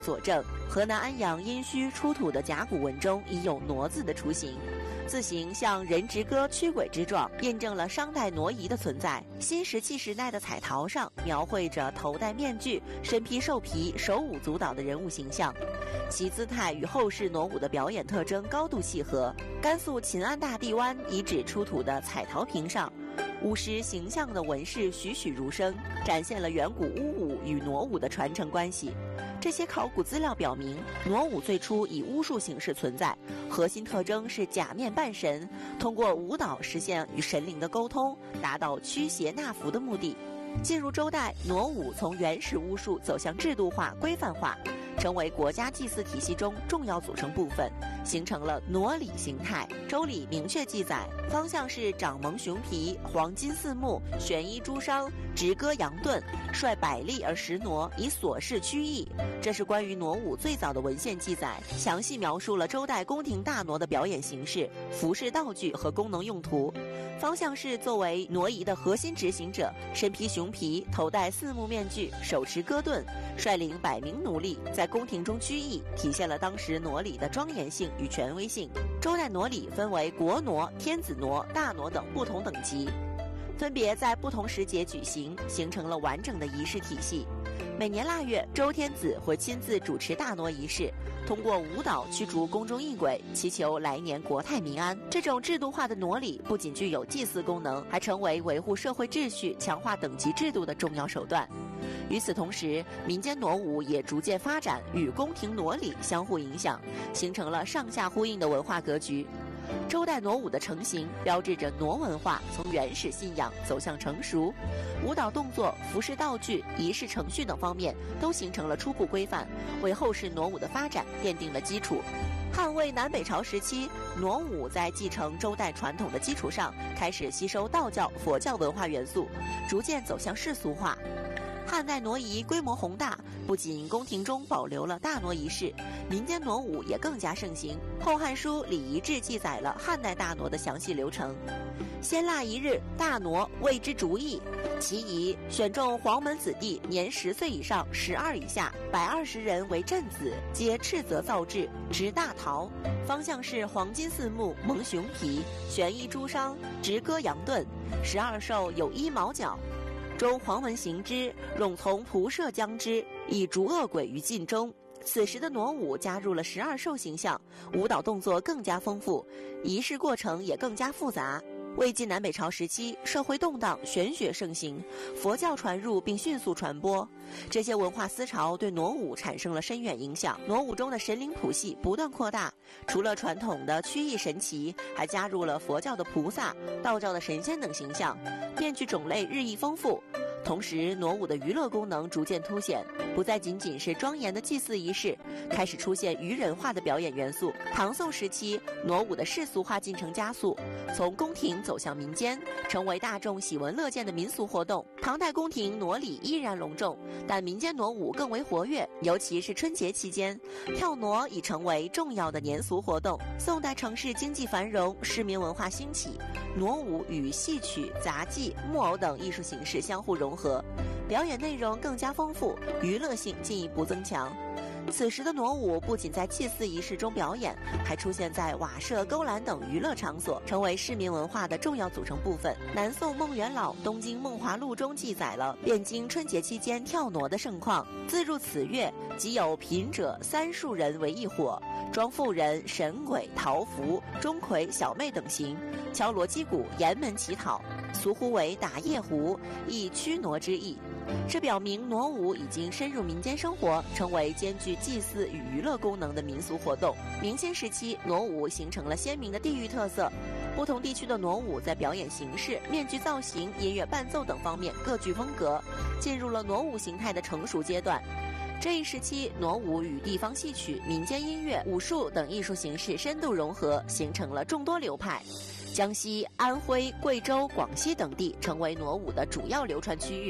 佐证，河南安阳殷墟出土的甲骨文中已有傩字的雏形。字形像人直戈驱鬼之状，验证了商代傩仪的存在。新石器时代的彩陶上描绘着头戴面具、身披兽皮、手舞足蹈的人物形象，其姿态与后世傩舞的表演特征高度契合。甘肃秦安大地湾遗址出土的彩陶瓶上，巫师形象的纹饰栩栩如生，展现了远古巫舞与傩舞的传承关系。这些考古资料表明，傩舞最初以巫术形式存在，核心特征是假面半神，通过舞蹈实现与神灵的沟通，达到驱邪纳福的目的。进入周代，傩舞从原始巫术走向制度化、规范化，成为国家祭祀体系中重要组成部分，形成了傩礼形态。周礼明确记载，方向是掌蒙熊皮，黄金四目，悬衣朱裳，直戈扬盾，率百吏而食傩，以所事驱役。这是关于傩舞最早的文献记载，详细描述了周代宫廷大傩的表演形式、服饰道具和功能用途。方相氏作为傩仪的核心执行者，身披熊皮，头戴四目面具，手持戈盾，率领百名奴隶在宫廷中居役，体现了当时傩礼的庄严性与权威性。周代傩礼分为国傩、天子傩、大傩等不同等级，分别在不同时节举行，形成了完整的仪式体系。每年腊月，周天子会亲自主持大傩仪式，通过舞蹈驱逐宫中异鬼，祈求来年国泰民安。这种制度化的傩礼不仅具有祭祀功能，还成为维护社会秩序、强化等级制度的重要手段。与此同时，民间傩舞也逐渐发展，与宫廷傩礼相互影响，形成了上下呼应的文化格局。周代傩舞的成型，标志着傩文化从原始信仰走向成熟，舞蹈动作、服饰道具、仪式程序等方面都形成了初步规范，为后世傩舞的发展奠定了基础。汉魏南北朝时期，傩舞在继承周代传统的基础上，开始吸收道教、佛教文化元素，逐渐走向世俗化。汉代傩仪规模宏大，不仅宫廷中保留了大傩仪式，民间傩舞也更加盛行。《后汉书·礼仪志》记载了汉代大傩的详细流程：先腊一日，大傩谓之逐役。其仪，选中黄门子弟，年10岁以上，12以下，120人为镇子，皆赤泽造制，执大陶。方向是黄金四目，蒙熊皮，悬衣朱裳，直戈扬盾。12兽有1毛角。中黄门行之，冗从仆射将之，以逐恶鬼于禁中。此时的傩舞加入了12兽形象，舞蹈动作更加丰富，仪式过程也更加复杂。魏晋南北朝时期，社会动荡，玄学盛行，佛教传入并迅速传播，这些文化思潮对傩舞产生了深远影响。傩舞中的神灵谱系不断扩大，除了传统的曲艺神奇，还加入了佛教的菩萨、道教的神仙等形象，面具种类日益丰富。同时，傩舞的娱乐功能逐渐凸显，不再仅仅是庄严的祭祀仪式，开始出现娱人化的表演元素。唐宋时期，傩舞的世俗化进程加速，从宫廷走向民间，成为大众喜闻乐见的民俗活动。唐代宫廷傩礼依然隆重，但民间傩舞更为活跃，尤其是春节期间，跳傩已成为重要的年俗活动。宋代城市经济繁荣，市民文化兴起，傩舞与戏曲、杂技、木偶等艺术形式相互融合，表演内容更加丰富，娱乐性进一步增强。此时的傩舞不仅在祭祀仪式中表演，还出现在瓦舍、勾栏等娱乐场所，成为市民文化的重要组成部分。南宋孟元老《东京梦华录》中记载了汴京春节期间跳傩的盛况。自入此月，即有贫者30人为一伙，装妇人、神鬼、桃符、钟馗、小妹等行，敲锣击鼓，沿门乞讨，俗呼为打夜胡，亦驱傩之意。这表明傩舞已经深入民间生活，成为兼具祭祀与娱乐功能的民俗活动。明清时期，傩舞形成了鲜明的地域特色，不同地区的傩舞在表演形式、面具造型、音乐伴奏等方面各具风格，进入了傩舞形态的成熟阶段。这一时期，傩舞与地方戏曲、民间音乐、武术等艺术形式深度融合，形成了众多流派。江西、安徽、贵州、广西等地成为傩舞的主要流传区域。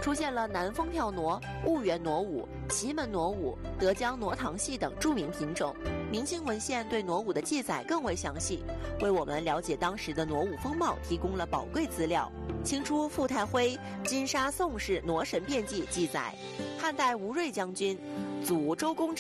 出现了南风跳挪、婺源傩舞、祁门傩舞、德江傩堂戏等著名品种。明清文献对傩舞的记载更为详细，为我们了解当时的傩舞风貌提供了宝贵资料。清初傅太辉《金沙宋氏傩神变记》记载，汉代吴瑞将军祖周公